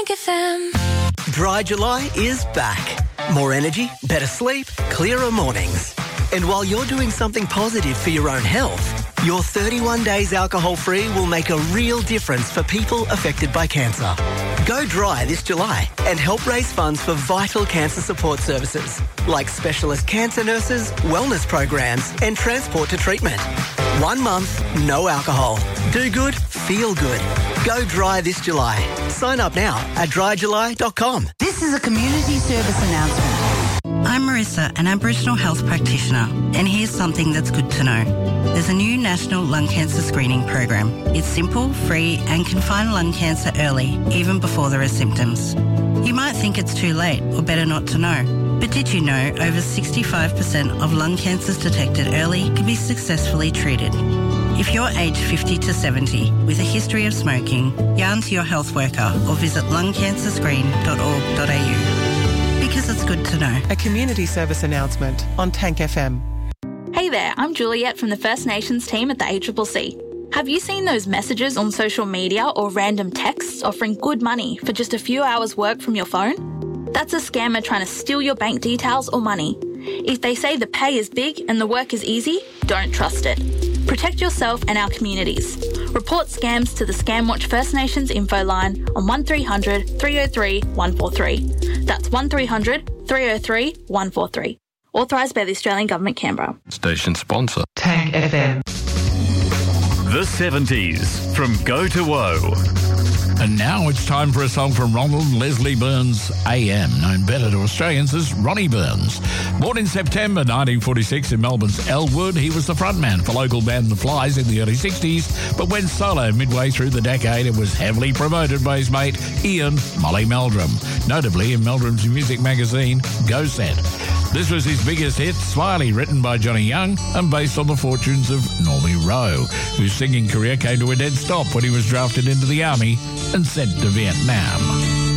Tank FM. Dry July is back. More energy, better sleep, clearer mornings. And while you're doing something positive for your own health, your 31 days alcohol-free will make a real difference for people affected by cancer. Go dry this July and help raise funds for vital cancer support services like specialist cancer nurses, wellness programs and transport to treatment. 1 month, no alcohol. Do good, feel good. Go dry this July. Sign up now at dryjuly.com. This is a community service announcement. I'm Marissa, an Aboriginal health practitioner, and here's something that's good to know. There's a new national lung cancer screening program. It's simple, free, and can find lung cancer early, even before there are symptoms. You might think it's too late or better not to know. But did you know over 65% of lung cancers detected early can be successfully treated? If you're aged 50 to 70 with a history of smoking, yarn to your health worker or visit lungcancerscreen.org.au. Because it's good to know. A community service announcement on Tank FM. Hey there, I'm Juliet from the First Nations team at the ACCC. Have you seen those messages on social media or random texts offering good money for just a few hours work from your phone? That's a scammer trying to steal your bank details or money. If they say the pay is big and the work is easy, don't trust it. Protect yourself and our communities. Report scams to the Scamwatch First Nations info line on 1300 303 143. That's 1300 303 143. Authorised by the Australian Government, Canberra. Station sponsor. Tank FM. The 70s from Go to Woe. And now it's time for a song from Ronald and Leslie Burns, AM, known better to Australians as Ronnie Burns. Born in September 1946 in Melbourne's Elwood, he was the frontman for local band The Flies in the early 60s, but went solo midway through the decade and was heavily promoted by his mate Ian Molly Meldrum, notably in Meldrum's music magazine Go Set. This was his biggest hit, Smiley, written by Johnny Young and based on the fortunes of Normie Rowe, whose singing career came to a dead stop when he was drafted into the army and sent to Vietnam.